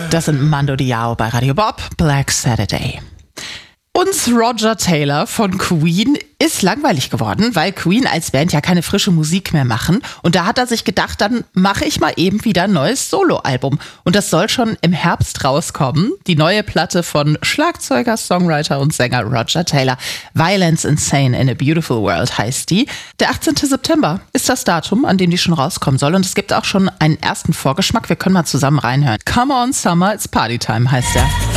Das sind Mando Diao bei Radio Bob, Black Saturday. Uns Roger Taylor von Queen ist langweilig geworden, weil Queen als Band ja keine frische Musik mehr machen. Und da hat er sich gedacht, dann mache ich mal eben wieder ein neues Soloalbum. Und das soll schon im Herbst rauskommen. Die neue Platte von Schlagzeuger, Songwriter und Sänger Roger Taylor. Violence Insane in a Beautiful World heißt die. Der 18. September ist das Datum, an dem die schon rauskommen soll. Und es gibt auch schon einen ersten Vorgeschmack. Wir können mal zusammen reinhören. Come on Summer, it's Party Time heißt der.